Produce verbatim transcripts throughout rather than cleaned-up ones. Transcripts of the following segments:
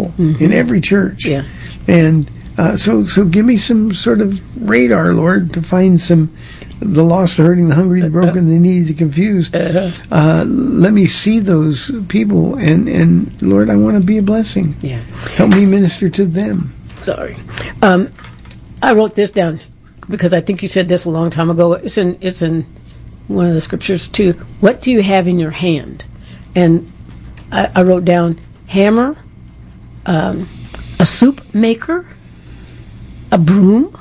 people mm-hmm. in every church. Yeah. And uh, so so give me some sort of radar, Lord, to find some, the lost, the hurting, the hungry, the broken, the needy, the confused. Uh-huh. Uh, let me see those people, and, and Lord, I want to be a blessing. Yeah. Help me minister to them. Sorry. Um, I wrote this down because I think you said this a long time ago. It's in it's in one of the scriptures too. What do you have in your hand? And I, I wrote down hammer, um, a soup maker, a broom.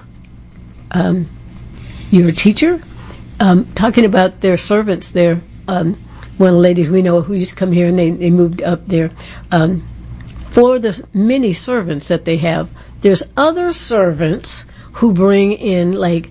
Um, you're a teacher. Um, talking about their servants there. Um, one of the ladies we know who used to come here, and they, they moved up there. Um, for the many servants that they have, there's other servants who bring in like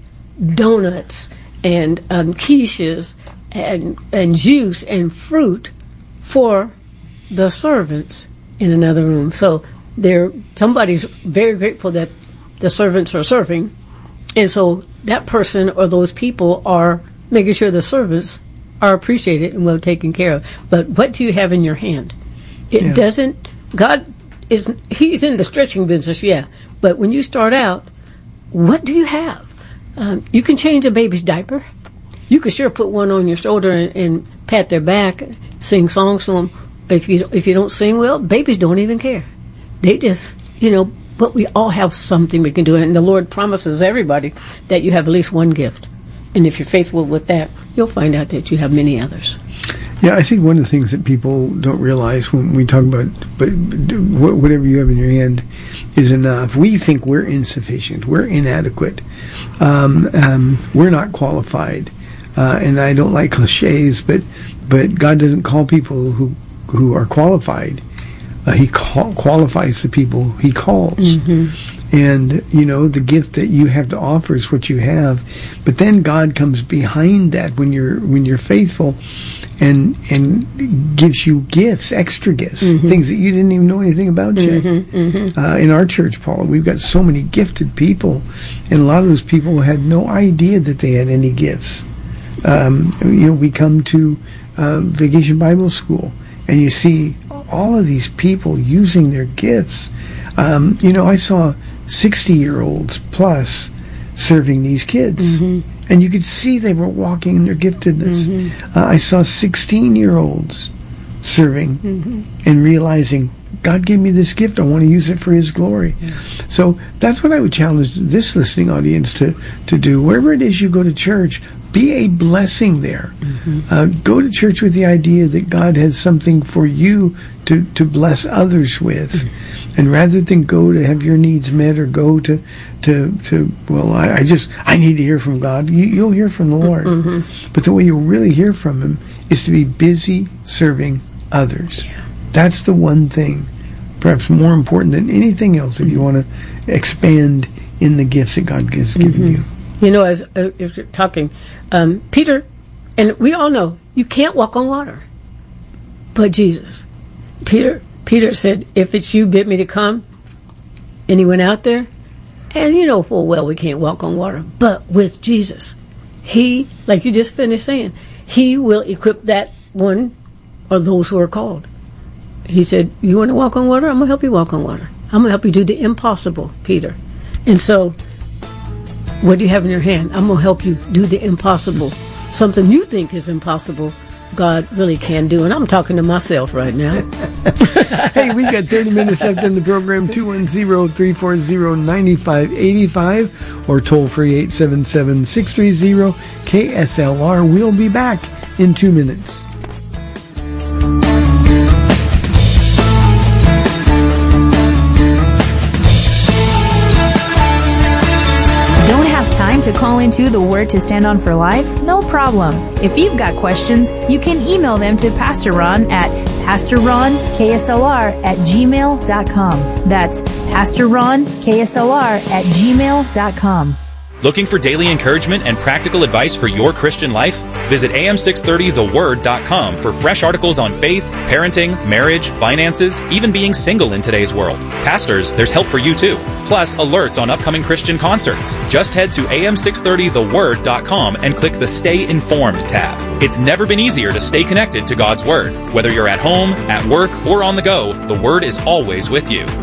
donuts and um, quiches and and juice and fruit for the servants in another room. So they're somebody's very grateful that the servants are serving, and so that person or those people are making sure the servants are appreciated and well taken care of. But what do you have in your hand? It Yeah. doesn't. God is He's in the stretching business, yeah. But when you start out, what do you have? Um, you can change a baby's diaper. You can sure put one on your shoulder and, and pat their back, sing songs to them. If you if you don't sing well, babies don't even care. They just, you know. But we all have something we can do, and the Lord promises everybody that you have at least one gift. And if you're faithful with that, you'll find out that you have many others. Yeah, I think one of the things that people don't realize when we talk about, but whatever you have in your hand is enough. We think we're insufficient, we're inadequate, um, um, we're not qualified, uh, and I don't like cliches, but but God doesn't call people who who are qualified. Uh, he call, qualifies the people He calls. Mm-hmm. And, you know, the gift that you have to offer is what you have. But then God comes behind that when you're when you're faithful and and gives you gifts, extra gifts, mm-hmm. things that you didn't even know anything about yet. Mm-hmm, mm-hmm. Uh, in our church, Paula, we've got so many gifted people, and a lot of those people had no idea that they had any gifts. Um, you know, we come to uh, Vacation Bible School, and you see all of these people using their gifts. Um, you know, I saw sixty-year-olds plus serving these kids. Mm-hmm. And you could see they were walking in their giftedness. Mm-hmm. Uh, I saw sixteen-year-olds serving mm-hmm. and realizing, God gave me this gift, I want to use it for His glory. Yeah. So that's what I would challenge this listening audience to, to do. Wherever it is you go to church, be a blessing there. Mm-hmm. Uh, go to church with the idea that God has something for you to, to bless others with. Mm-hmm. And rather than go to have your needs met or go to, to, to well, I, I just, I need to hear from God. You, you'll hear from the Lord. Mm-hmm. But the way you'll really hear from Him is to be busy serving others. Yeah. That's the one thing, perhaps more important than anything else, if mm-hmm. you want to expand in the gifts that God has given mm-hmm. you. You know, as uh, if you're talking, um, Peter, and we all know you can't walk on water, but Jesus. Peter, Peter said, "If it's you, bid me to come." And he went out there, and you know full well we can't walk on water, but with Jesus, He, like you just finished saying, He will equip that one or those who are called. He said, "You want to walk on water? I'm gonna help you walk on water. I'm gonna help you do the impossible, Peter." And so, what do you have in your hand? I'm going to help you do the impossible. Something you think is impossible, God really can do. And I'm talking to myself right now. Hey, we've got thirty minutes left in the program. two one zero, three four zero, nine five eight five or toll free eight seven seven, six three zero, K S L R. We'll be back in two minutes. To call into the Word to Stand On for Life? No problem. If you've got questions, you can email them to Pastor Ron at Pastor Ron K S L R at gmail dot com. That's Pastor Ron K S L R at gmail dot com. Looking for daily encouragement and practical advice for your Christian life? Visit A M six thirty the word dot com for fresh articles on faith, parenting, marriage, finances, even being single in today's world. Pastors, there's help for you too. Plus, alerts on upcoming Christian concerts. Just head to A M six thirty the word dot com and click the Stay Informed tab. It's never been easier to stay connected to God's Word. Whether you're at home, at work, or on the go, the Word is always with you.